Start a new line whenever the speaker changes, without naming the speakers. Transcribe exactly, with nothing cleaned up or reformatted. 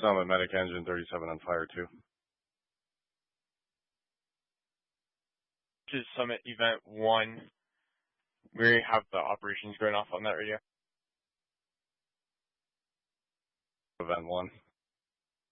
Summit Medic Engine thirty-seven on fire too.
This is Summit Event one. We have the operations going off on that radio.
Event one.